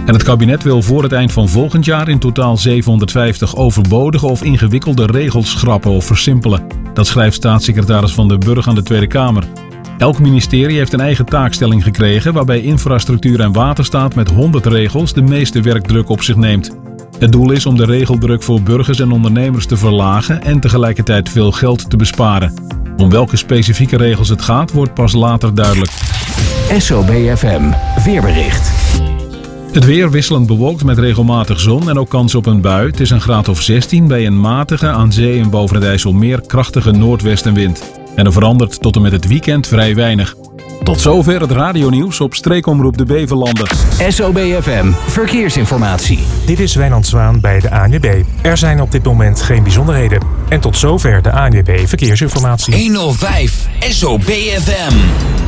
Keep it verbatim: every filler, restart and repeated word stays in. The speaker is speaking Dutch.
En het kabinet wil voor het eind van volgend jaar in totaal zevenhonderdvijftig overbodige of ingewikkelde regels schrappen of versimpelen. Dat schrijft staatssecretaris Van den Burg aan de Tweede Kamer. Elk ministerie heeft een eigen taakstelling gekregen waarbij infrastructuur en waterstaat met honderd regels de meeste werkdruk op zich neemt. Het doel is om de regeldruk voor burgers en ondernemers te verlagen en tegelijkertijd veel geld te besparen. Om welke specifieke regels het gaat, wordt pas later duidelijk. S O B F M weerbericht. Het weer wisselend bewolkt met regelmatig zon en ook kans op een bui. Het is een graad of zestien bij een matige, aan zee en boven het IJsselmeer krachtige noordwestenwind. En er verandert tot en met het weekend vrij weinig. Tot zover het radionieuws op streekomroep de Beverlanden. S O B F M Verkeersinformatie. Dit is Wijnand Zwaan bij de A N W B. Er zijn op dit moment geen bijzonderheden. En tot zover de A N W B Verkeersinformatie. honderdvijf S O B F M.